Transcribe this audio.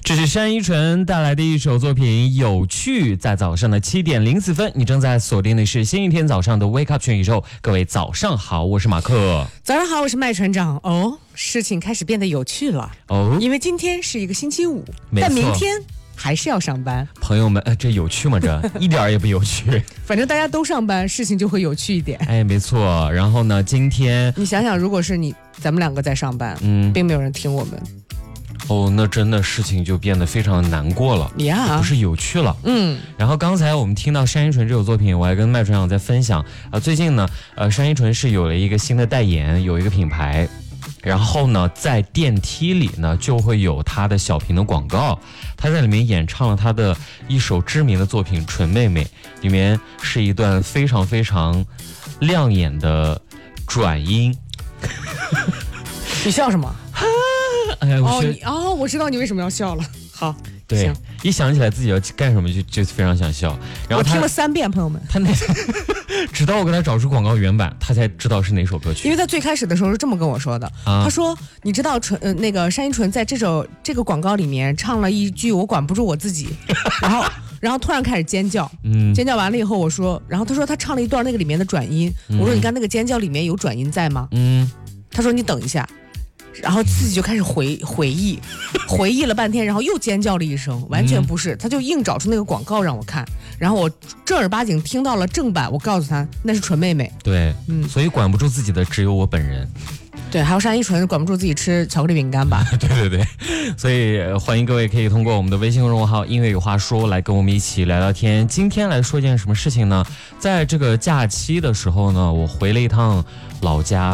这是单依纯带来的一首作品《有趣》，在早上的7点04分，你正在锁定的是星期天早上的 Wake Up 全宇宙。各位早上好，我是马克。 早上好，我是麦船长。哦，事情开始变得有趣了哦，因为今天是一个星期五，但明天还是要上班。 朋友们，这有趣吗？这一点也不有趣。 反正大家都上班，事情就会有趣一点。 哎，没错。然后呢，今天你想想，如果是咱们两个在上班，并没有人听我们。 哦，那真的事情就变得非常难过了呀， 不是有趣了。然后刚才我们听到单依纯这首作品，我还跟麦船长在分享最近呢，单依纯是有了一个新的代言，有一个品牌，然后呢，在电梯里呢就会有他的小屏的广告，他在里面演唱了他的一首知名的作品《纯妹妹》，里面是一段非常非常亮眼的转音。 你笑什么？ 哎呀， 我知道你为什么要笑了。好， 对， 行， 一想起来自己要干什么就非常想笑。然后我听了3遍，朋友们， 他直到我给他找出广告原版，他才知道是哪首歌曲。 因为他最开始的时候是这么跟我说的，他说你知道那个单依纯在这个广告里面唱了一句我管不住我自己，然后突然开始尖叫，尖叫完了以后我说，然后他说他唱了一段那个里面的转音，我说你看那个尖叫里面有转音在吗？他说你等一下。然后自己就开始回忆了半天，然后又尖叫了一声，完全不是，他就硬找出那个广告让我看，然后我正儿八经听到了正版，我告诉他那是纯妹妹。 对，所以管不住自己的只有我本人。 对，还有单依纯管不住自己吃巧克力饼干吧。 对，所以欢迎各位可以通过我们的微信公众号音乐有话说来跟我们一起聊聊天。今天来说件什么事情呢？在这个假期的时候呢，我回了一趟老家。